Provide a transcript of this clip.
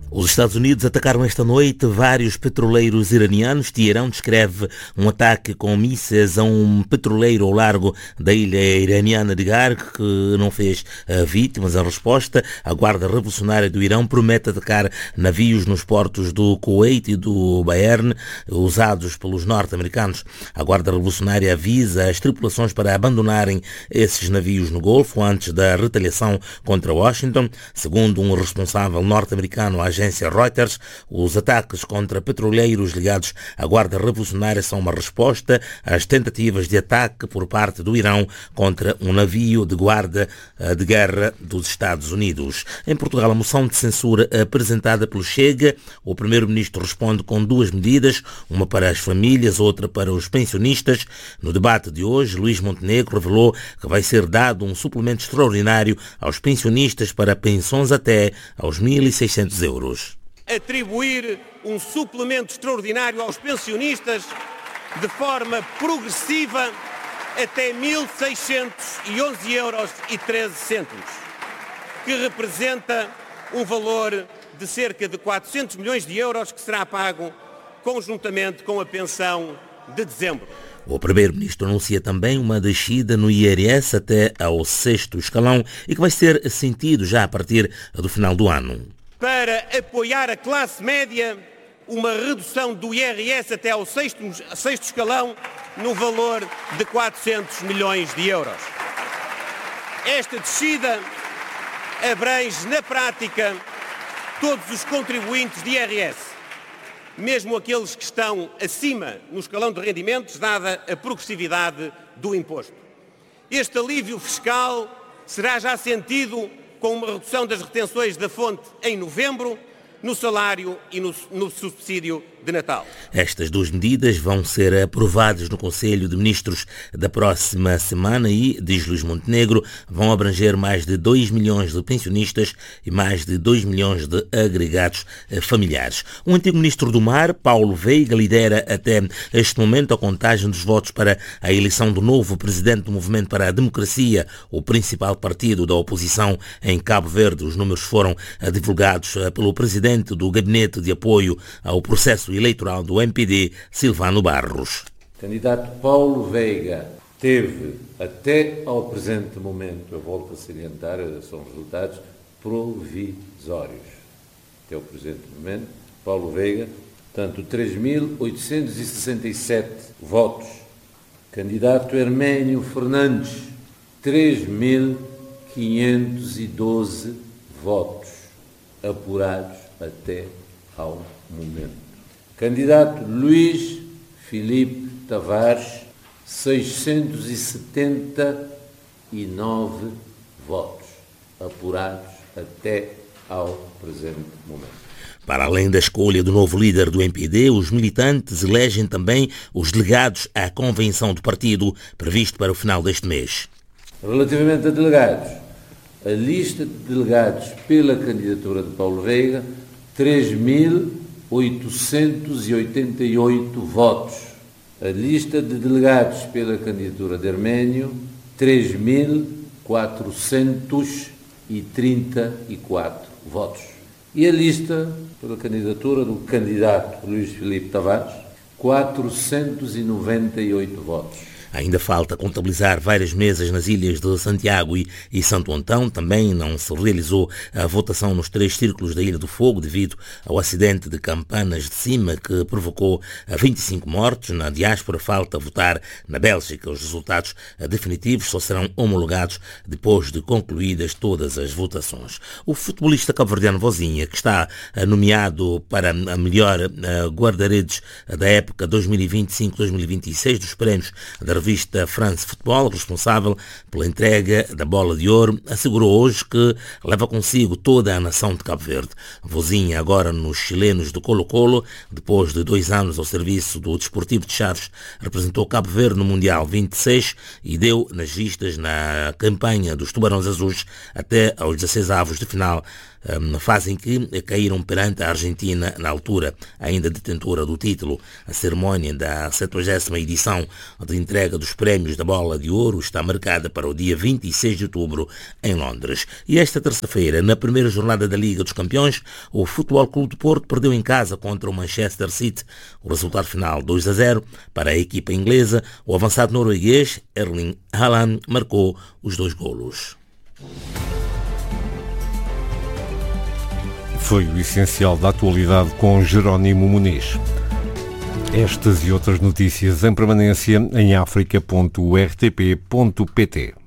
Os Estados Unidos atacaram esta noite vários petroleiros iranianos. Teherão descreve um ataque com mísseis a um petroleiro ao largo da ilha iraniana de Gar, que não fez vítimas. Em resposta, a Guarda Revolucionária do Irão promete atacar navios nos portos do Kuwait e do Bahrein, usados pelos norte-americanos. A Guarda Revolucionária avisa as tripulações para abandonarem esses navios no Golfo antes da retaliação contra Washington. Segundo um responsável norte-americano, a agência Reuters, os ataques contra petroleiros ligados à Guarda Revolucionária são uma resposta às tentativas de ataque por parte do Irão contra um navio de guarda de guerra dos Estados Unidos. Em Portugal, a moção de censura apresentada pelo Chega, o primeiro-ministro responde com duas medidas, uma para as famílias, outra para os pensionistas. No debate de hoje, Luís Montenegro revelou que vai ser dado um suplemento extraordinário aos pensionistas para pensões até aos 1.600 euros. Atribuir um suplemento extraordinário aos pensionistas de forma progressiva até 1.611 euros e 13 cêntimos, que representa um valor de cerca de 400 milhões de euros que será pago conjuntamente com a pensão de dezembro. O primeiro-ministro anuncia também uma descida no IRS até ao 6º escalão e que vai ser sentido já a partir do final do ano. Para apoiar a classe média, uma redução do IRS até ao 6º escalão no valor de 400 milhões de euros. Esta descida abrange, na prática, todos os contribuintes de IRS, mesmo aqueles que estão acima no escalão de rendimentos, dada a progressividade do imposto. Este alívio fiscal será já sentido com uma redução das retenções da fonte em novembro, no salário e no subsídio de Natal. Estas duas medidas vão ser aprovadas no Conselho de Ministros da próxima semana e, diz Luís Montenegro, vão abranger mais de 2 milhões de pensionistas e mais de 2 milhões de agregados familiares. O antigo Ministro do Mar, Paulo Veiga, lidera até este momento a contagem dos votos para a eleição do novo presidente do Movimento para a Democracia, o principal partido da oposição em Cabo Verde. Os números foram divulgados pelo presidente do Gabinete de Apoio ao Processo Eleitoral do MPD, Silvano Barros. O candidato Paulo Veiga teve, até ao presente momento, eu volto a salientar, são resultados provisórios. Até ao presente momento, Paulo Veiga, portanto, 3.867 votos. Candidato Herménio Fernandes, 3.512 votos apurados até ao momento. Candidato Luís Filipe Tavares, 679 votos apurados até ao presente momento. Para além da escolha do novo líder do MPD, os militantes elegem também os delegados à convenção do partido, previsto para o final deste mês. Relativamente a delegados, a lista de delegados pela candidatura de Paulo Veiga, 3.888 votos. A lista de delegados pela candidatura de Herménio, 3.434 votos. E a lista pela candidatura do candidato Luís Filipe Tavares, 498 votos. Ainda falta contabilizar várias mesas nas ilhas de Santiago e Santo Antão. Também não se realizou a votação nos 3 círculos da Ilha do Fogo devido ao acidente de Campanas de Cima que provocou 25 mortos. Na diáspora falta votar na Bélgica. Os resultados definitivos só serão homologados depois de concluídas todas as votações. O futebolista cabo-verdiano Vozinha, que está nomeado para a melhor guarda-redes da época 2025-2026 dos prémios da revista France Football, responsável pela entrega da Bola de Ouro, assegurou hoje que leva consigo toda a nação de Cabo Verde. Vozinha, agora nos chilenos do Colo-Colo, depois de 2 anos ao serviço do Desportivo de Chaves, representou Cabo Verde no Mundial 26 e deu nas vistas na campanha dos Tubarões Azuis até aos 16 avos de final fase em que caíram perante a Argentina na altura, ainda detentora do título. A cerimónia da 70ª edição de entrega dos prémios da Bola de Ouro está marcada para o dia 26 de outubro em Londres. E esta terça-feira, na primeira jornada da Liga dos Campeões, o Futebol Clube de Porto perdeu em casa contra o Manchester City. O resultado final 2-0 para a equipa inglesa. O avançado norueguês Erling Haaland marcou os 2 golos. Foi o essencial da atualidade com Jerónimo Muniz. Estas e outras notícias em permanência em africa.rtp.pt.